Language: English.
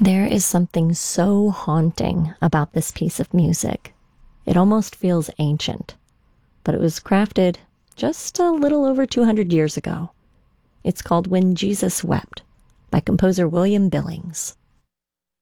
There is something so haunting about this piece of music. It almost feels ancient, but it was crafted just a little over 200 years ago. It's called When Jesus Wept by composer William Billings.